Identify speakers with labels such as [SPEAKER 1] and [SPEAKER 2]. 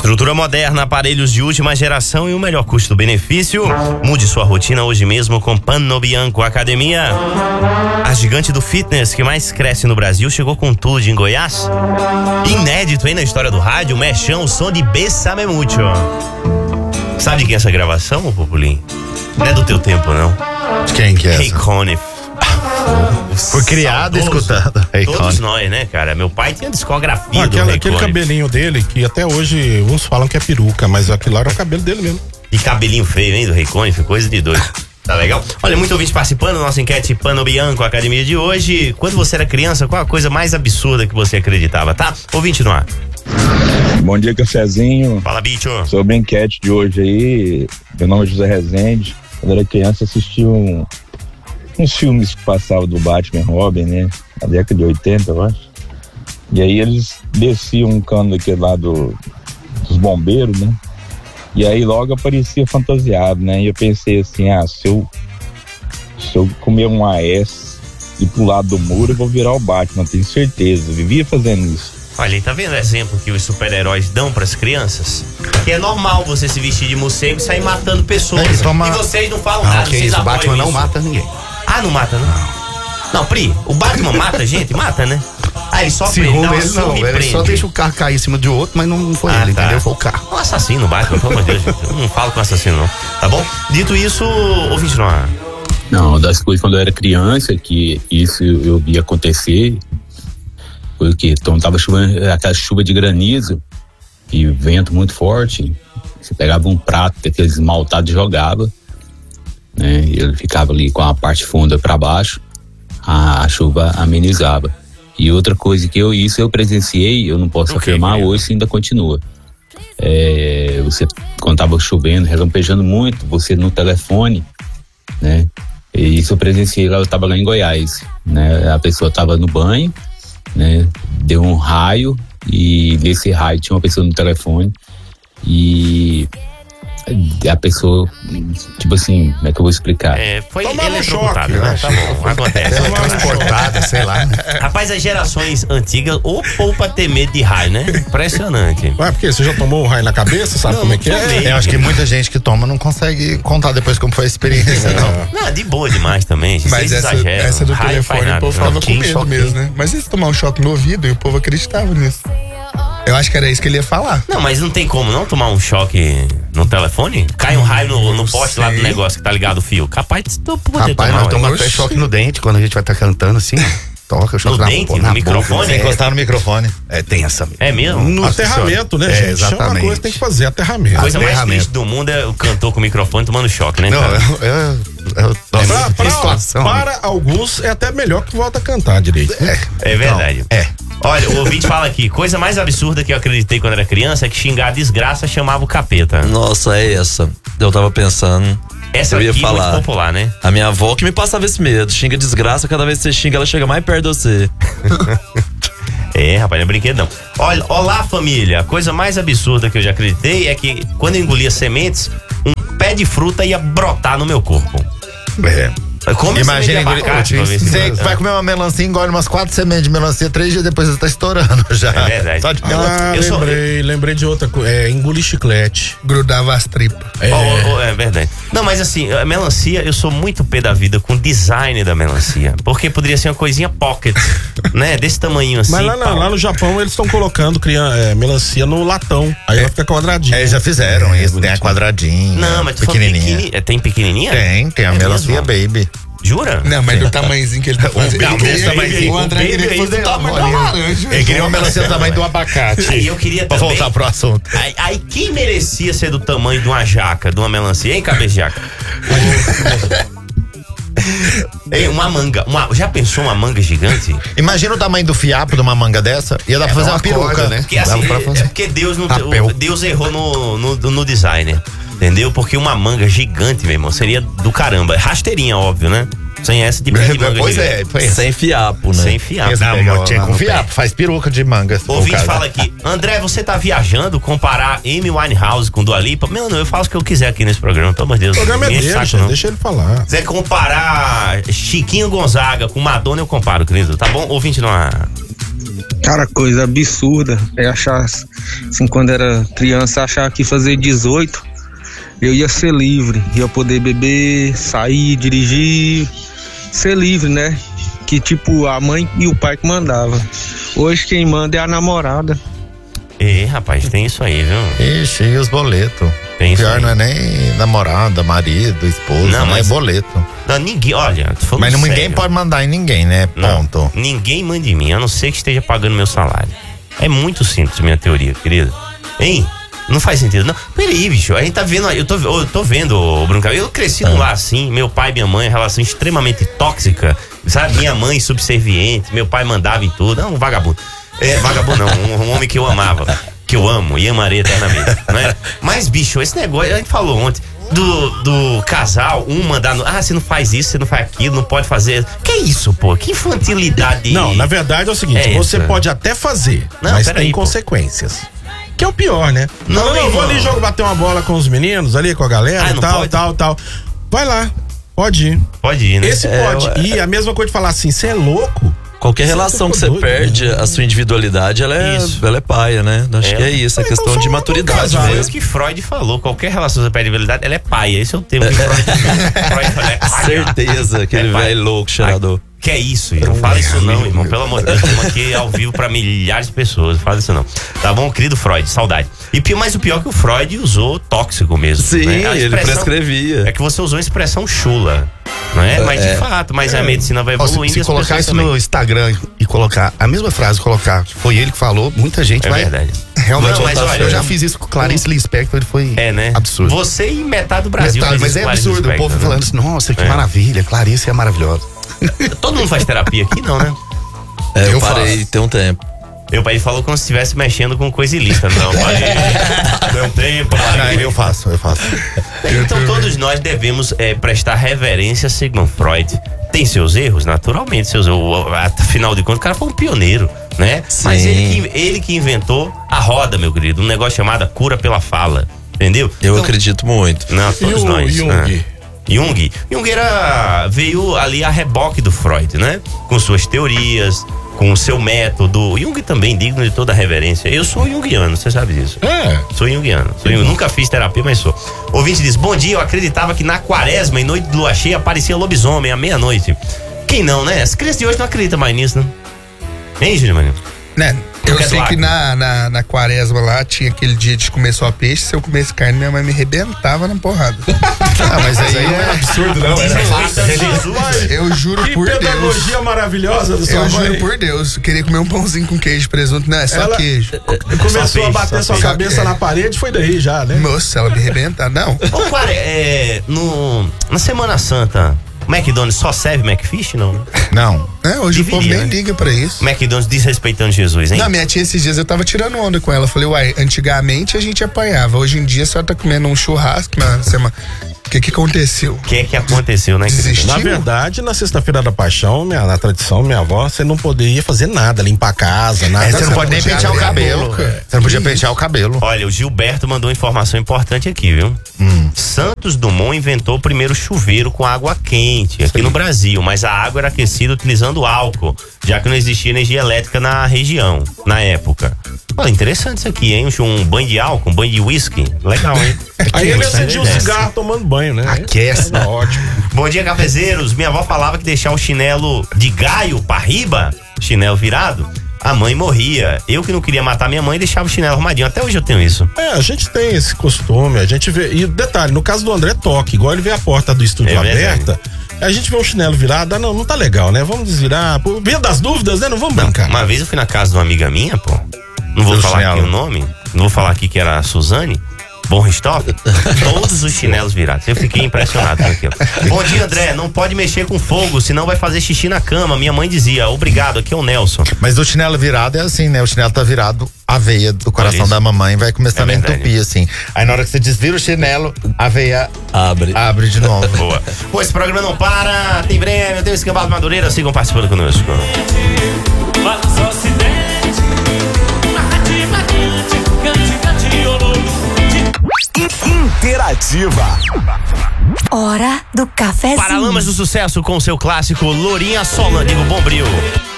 [SPEAKER 1] Estrutura moderna, aparelhos de última geração e o melhor custo-benefício. Mude sua rotina hoje mesmo com Panobianco Academia. A gigante do fitness que mais cresce no Brasil chegou com tudo em Goiás. Inédito, hein, na história do rádio, mexão, o som de Bésame Mucho. Sabe de quem é essa gravação, ô Populim? Não é do teu tempo, não.
[SPEAKER 2] De quem que é essa?
[SPEAKER 1] Ray Conniff.
[SPEAKER 2] Foi criado escutando.
[SPEAKER 1] Todos nós, né, cara? Meu pai tinha discografia do Ray
[SPEAKER 3] aquele
[SPEAKER 1] Conniff.
[SPEAKER 3] cabelinho dele, que até hoje uns falam que é peruca, mas aquilo lá era o cabelo dele mesmo.
[SPEAKER 1] E cabelinho feio, hein, do Ray Conniff, coisa de doido. Tá legal? Olha, muito ouvinte participando da nossa enquete Panobianco Academia de hoje. Quando você era criança, qual a coisa mais absurda que você acreditava, tá? Ouvinte no ar.
[SPEAKER 4] Bom dia, cafezinho.
[SPEAKER 1] Fala, bicho.
[SPEAKER 4] Sobre a enquete de hoje aí, meu nome é José Rezende. Quando era criança, assistia uns filmes que passavam do Batman e Robin, né? Na década de 80, eu acho. E aí eles desciam um cano daquele lá dos bombeiros, né? E aí logo aparecia fantasiado, né? E eu pensei assim, se eu comer um AS e pro lado do muro, eu vou virar o Batman, tenho certeza. Eu vivia fazendo isso.
[SPEAKER 1] Olha, tá vendo o exemplo que os super-heróis dão pras crianças? Que é normal você se vestir de morcego e sair matando pessoas. E vocês não falam nada,
[SPEAKER 2] que
[SPEAKER 1] vocês
[SPEAKER 2] isso, o
[SPEAKER 1] apoiam
[SPEAKER 2] Batman
[SPEAKER 1] isso.
[SPEAKER 2] não mata ninguém.
[SPEAKER 1] Ah, não mata, não? Não, Pri, o Batman mata gente? Mata, né? Ah, ele só prende, dá uma surra e
[SPEAKER 2] ele
[SPEAKER 1] prende.
[SPEAKER 2] só deixa o carro cair em cima de outro, mas não foi ele, entendeu? Foi o carro.
[SPEAKER 1] Um assassino, Batman, pelo amor de Deus, gente. Eu não falo com assassino, não. Tá bom? Dito isso, ouvinte no ar.
[SPEAKER 5] Não, das coisas quando eu era criança, que isso eu via acontecer, foi que então tava chovendo, aquela chuva de granizo, e vento muito forte, você pegava um prato daqueles esmaltados e jogava, né? E ele ficava ali com a parte funda para baixo, a chuva amenizava. E outra coisa que eu presenciei, eu não posso afirmar hoje, se ainda continua. Você, quando tava chovendo, relampejando muito, você no telefone, né? E isso eu presenciei, eu tava lá em Goiás, né? A pessoa tava no banho, né? Deu um raio e nesse raio tinha uma pessoa no telefone e a pessoa, tipo assim, como é que eu vou explicar?
[SPEAKER 1] Foi
[SPEAKER 3] Tomaram
[SPEAKER 1] eletrocutada,
[SPEAKER 3] choque,
[SPEAKER 1] né? Tá bom, acontece.
[SPEAKER 2] Transportada, sei lá.
[SPEAKER 1] Rapaz, as gerações antigas ou poupa ter medo de raio, né? Impressionante.
[SPEAKER 3] Ué, porque você já tomou um raio na cabeça, sabe como é que é?
[SPEAKER 2] Eu acho que muita gente que toma não consegue contar depois como foi a experiência, não.
[SPEAKER 1] Não, de boa demais também, gente.
[SPEAKER 6] Mas
[SPEAKER 1] Vocês
[SPEAKER 6] essa
[SPEAKER 1] exageram.
[SPEAKER 6] do
[SPEAKER 1] Raio faz
[SPEAKER 6] telefone, o
[SPEAKER 1] nada,
[SPEAKER 6] povo
[SPEAKER 1] não.
[SPEAKER 6] ficava com medo mesmo, né? Mas eles tomaram um choque no ouvido e o povo acreditava nisso. Eu acho que era isso que ele ia falar.
[SPEAKER 1] Não, mas não tem como não tomar um choque no telefone? Cai um raio no poste lá do negócio que tá ligado o fio. Capaz de poder
[SPEAKER 2] Rapaz,
[SPEAKER 1] tomar.
[SPEAKER 2] nós tomamos até choque no dente quando a gente vai estar cantando assim. Toca o choque
[SPEAKER 1] No dente? No microfone?
[SPEAKER 2] Boca, encostar no microfone. Tem essa.
[SPEAKER 1] É mesmo?
[SPEAKER 3] No aterramento, né, gente? Chama
[SPEAKER 2] exatamente.
[SPEAKER 3] uma coisa que tem que fazer, aterramento.
[SPEAKER 1] A coisa mais
[SPEAKER 2] aterramento.
[SPEAKER 1] triste do mundo é o cantor com o microfone tomando choque, né,
[SPEAKER 2] Não,
[SPEAKER 1] cara?
[SPEAKER 3] Para alguns é até melhor que volta a cantar direito.
[SPEAKER 1] É verdade. Olha, o ouvinte fala aqui, coisa mais absurda que eu acreditei quando era criança é que xingar a desgraça chamava o capeta.
[SPEAKER 7] Nossa, é essa. Eu tava pensando.
[SPEAKER 1] Essa
[SPEAKER 7] eu ia
[SPEAKER 1] aqui é
[SPEAKER 7] falar.
[SPEAKER 1] muito popular, né?
[SPEAKER 7] A minha avó que me passava esse medo. Xinga desgraça, cada vez que você xinga, ela chega mais perto de você.
[SPEAKER 1] Rapaz, não é brinquedo não. Olha, olá família, a coisa mais absurda que eu já acreditei é que quando eu engolia sementes, um pé de fruta ia brotar no meu corpo. Come
[SPEAKER 2] Imagina,
[SPEAKER 1] abacate pra ver se
[SPEAKER 2] você
[SPEAKER 1] brota.
[SPEAKER 2] vai comer uma melancia, engole umas 4 sementes de melancia, 3 dias depois você tá estourando já.
[SPEAKER 1] É verdade.
[SPEAKER 2] Só de
[SPEAKER 3] Lembrei de outra coisa. Engolir chiclete.
[SPEAKER 6] Grudava as tripas.
[SPEAKER 1] É verdade. Não, mas assim, a melancia, eu sou muito pé da vida com o design da melancia. Porque poderia ser uma coisinha pocket, né? Desse tamanho assim.
[SPEAKER 3] Mas lá no Japão eles estão colocando melancia no latão. Aí ela fica quadradinha.
[SPEAKER 2] Já fizeram isso, tem a quadradinha.
[SPEAKER 1] Não, mas tu
[SPEAKER 2] pequenininha.
[SPEAKER 1] Tem pequenininha?
[SPEAKER 2] Tem a melancia baby.
[SPEAKER 1] Jura?
[SPEAKER 6] Não, mas do tamanhozinho que ele tá fazendo.
[SPEAKER 2] O
[SPEAKER 6] André queria que fosse do tamanho da laranja.
[SPEAKER 2] Ele queria uma melancia do tamanho do abacate.
[SPEAKER 1] Aí eu queria
[SPEAKER 2] pra
[SPEAKER 1] também.
[SPEAKER 2] voltar pro assunto.
[SPEAKER 1] Aí quem merecia ser do tamanho de uma jaca, de uma melancia, hein, cabeça de jaca? Uma manga. Já pensou uma manga gigante?
[SPEAKER 2] Imagina o tamanho do fiapo de uma manga dessa. Ia dar pra fazer uma peruca, né?
[SPEAKER 1] Porque assim, porque Deus errou no designer. Entendeu? Porque uma manga gigante, meu irmão, seria do caramba. Rasteirinha, óbvio, né? Sem essa de manga gigante.
[SPEAKER 7] Sem fiapo, né?
[SPEAKER 1] Sem fiapo.
[SPEAKER 2] Não, tinha com fiapo. Faz peruca de manga.
[SPEAKER 1] O ouvinte fala aqui, André, você tá viajando, comparar Amy Winehouse com Dua Lipa? Meu, não, eu faço o que eu quiser aqui nesse programa, pelo amor de Deus.
[SPEAKER 3] O programa é dele, deixa ele falar.
[SPEAKER 1] Se comparar Chiquinho Gonzaga com Madonna, eu comparo, querido. Tá bom? Ouvinte no ar.
[SPEAKER 8] Cara, coisa absurda. É achar, assim, quando era criança, achar que fazer 18 eu ia ser livre, ia poder beber, sair, dirigir, ser livre, né? Que tipo, a mãe e o pai que mandavam. Hoje quem manda é a namorada.
[SPEAKER 1] Rapaz, tem isso aí, viu?
[SPEAKER 2] Ixi, e os boletos?
[SPEAKER 1] Tem isso
[SPEAKER 2] Pior
[SPEAKER 1] aí.
[SPEAKER 2] não é nem namorada, marido, esposa,
[SPEAKER 1] Não, mas
[SPEAKER 2] é boleto.
[SPEAKER 1] Não, ninguém, olha, tô falando
[SPEAKER 2] Mas ninguém
[SPEAKER 1] sério.
[SPEAKER 2] pode mandar em ninguém, né? Ponto.
[SPEAKER 1] Não, ninguém manda em mim, a não ser que esteja pagando meu salário. É muito simples minha teoria, querido. Hein? Não faz sentido, não. Peraí, bicho, a gente tá vendo, eu tô vendo, Bruno, eu cresci num lar assim, meu pai e minha mãe, relação extremamente tóxica, sabe? Minha mãe subserviente, meu pai mandava em tudo, não, um vagabundo. Vagabundo não, um homem que eu amava, que eu amo e amarei eternamente, né? Mas, bicho, esse negócio, a gente falou ontem, do casal, um mandando, você não faz isso, você não faz aquilo, não pode fazer. Que isso, pô? Que infantilidade.
[SPEAKER 3] Não, na verdade é o seguinte, você pode até fazer, mas tem consequências. Que é o pior, né? Não, vou ali bater uma bola com os meninos, ali com a galera, tal. Vai lá, pode ir.
[SPEAKER 1] Pode ir, né?
[SPEAKER 3] Esse pode ir, a mesma coisa de falar assim, você é louco.
[SPEAKER 7] Qualquer relação que você perde a sua individualidade, ela é paia, né? Acho que é isso, é questão de maturidade
[SPEAKER 1] mesmo.
[SPEAKER 7] mesmo.
[SPEAKER 1] Isso que Freud falou, qualquer relação que você perde individualidade, ela é paia. Esse é o termo que Freud falou, é paia.
[SPEAKER 7] Certeza, aquele velho louco, cheirador.
[SPEAKER 1] Que é isso, não fala isso não, irmão. Pelo amor de Deus, estamos aqui ao vivo pra milhares de pessoas. Não fala isso não. Tá bom, querido Freud, saudade. Mas o pior é que o Freud usou tóxico mesmo.
[SPEAKER 7] Sim,
[SPEAKER 1] né?
[SPEAKER 7] ele prescrevia.
[SPEAKER 1] É que você usou a expressão chula, não é? Mas de fato, a medicina vai evoluindo.
[SPEAKER 9] Se colocar isso no Instagram e colocar a mesma frase, colocar que foi ele que falou, muita gente vai.
[SPEAKER 1] Verdade.
[SPEAKER 9] Realmente,
[SPEAKER 1] Não, mas olha,
[SPEAKER 9] eu já fiz isso com Clarice Lispector, ele foi
[SPEAKER 1] né?
[SPEAKER 9] absurdo.
[SPEAKER 1] Você e metade do Brasil.
[SPEAKER 9] Mas é absurdo, o povo falando assim, nossa, que maravilha, Clarice é maravilhosa.
[SPEAKER 1] Todo mundo faz terapia aqui, não, né?
[SPEAKER 7] Eu parei tem um tempo.
[SPEAKER 1] Meu pai falou como se estivesse mexendo com coisa ilícita. Não, parei. Deu um tempo.
[SPEAKER 9] Eu faço.
[SPEAKER 1] Então todos nós devemos prestar reverência a Sigmund Freud. Tem seus erros, naturalmente. Afinal de contas, o cara foi um pioneiro, né?
[SPEAKER 7] Sim.
[SPEAKER 1] Mas ele que inventou a roda, meu querido. Um negócio chamado cura pela fala. Entendeu?
[SPEAKER 7] Eu acredito muito.
[SPEAKER 1] Não, todos nós. Jung veio ali a reboque do Freud, né? Com suas teorias, com o seu método. Jung também digno de toda a reverência. Eu sou junguiano, você sabe disso. Sou junguiano. Nunca fiz terapia, mas sou. Ouvinte diz, bom dia, eu acreditava que na quaresma, em noite de lua cheia, aparecia lobisomem à meia-noite. Quem não, né? As crianças de hoje não acreditam mais nisso, né? Hein, Júlio Maninho?
[SPEAKER 6] Né? Eu sei que na quaresma lá tinha aquele dia de comer só peixe. Se eu comesse carne, minha mãe me arrebentava na porrada.
[SPEAKER 9] Mas aí não é absurdo, não.
[SPEAKER 6] Eu juro por Deus.
[SPEAKER 3] Que pedagogia maravilhosa do seu
[SPEAKER 6] Eu juro por Deus. Eu queria comer um pãozinho com queijo e presunto. Não, é só queijo.
[SPEAKER 3] Começou a bater sua cabeça na parede, foi daí já, né?
[SPEAKER 6] Moça, ela me arrebenta. Não.
[SPEAKER 1] Na Semana Santa, o McDonald's só serve McFish, não?
[SPEAKER 2] Não.
[SPEAKER 6] Hoje o povo nem liga pra isso.
[SPEAKER 1] McDonald's desrespeitando Jesus, hein?
[SPEAKER 6] Não, minha tia esses dias eu tava tirando onda com ela. Falei, uai, antigamente a gente apanhava. Hoje em dia a senhora tá comendo um churrasco na semana. O que aconteceu?
[SPEAKER 1] O que aconteceu, né?
[SPEAKER 3] Na verdade, na sexta-feira da paixão, na tradição, minha avó, você não poderia fazer nada, limpar a casa, nada.
[SPEAKER 2] Você não pode nem pentear o cabelo. Você não podia pentear o cabelo.
[SPEAKER 1] Olha, o Gilberto mandou uma informação importante aqui, viu? Santos Dumont inventou o primeiro chuveiro com água quente aqui no Brasil, mas a água era aquecida utilizando álcool, já que não existia energia elétrica na região, na época. Olha, interessante isso aqui, hein? Um banho de álcool, um banho de whisky. Legal, hein?
[SPEAKER 3] Aí ele acendia um cigarro tomando banho, né?
[SPEAKER 2] Aquece.
[SPEAKER 3] Ótimo.
[SPEAKER 1] Bom dia, cafezeiros. Minha avó falava que deixar o chinelo de gaio pra riba, chinelo virado, a mãe morria. Eu que não queria matar minha mãe, deixava o chinelo arrumadinho. Até hoje eu tenho isso.
[SPEAKER 3] A gente tem esse costume, a gente vê. E detalhe, no caso do André Toque, igual ele vê a porta do estúdio aberta, a gente vê o chinelo virado, não tá legal, né? Vamos desvirar. Por via das dúvidas, né? Não vamos brincar.
[SPEAKER 1] Uma vez eu fui na casa de uma amiga minha, pô. Não vou falar aqui o nome. Não vou falar aqui que era a Suzane. Bom Ristoff, todos os chinelos virados. Eu fiquei impressionado com aquilo. Bom dia, André. Não pode mexer com fogo, senão vai fazer xixi na cama. Minha mãe dizia, obrigado, aqui é o Nelson.
[SPEAKER 2] Mas o chinelo virado é assim, né? O chinelo tá virado, a veia do coração da mamãe vai começando a entupir, assim. Aí na hora que você desvira o chinelo, a veia abre de novo.
[SPEAKER 1] Boa. Pô, esse programa não para. Tem prêmio, tem o Escambau de Madureira. Sigam participando conosco.
[SPEAKER 10] Interativa.
[SPEAKER 11] Hora do cafezinho.
[SPEAKER 1] Paralamas do Sucesso com seu clássico Lourinha Solano, digo Bombril.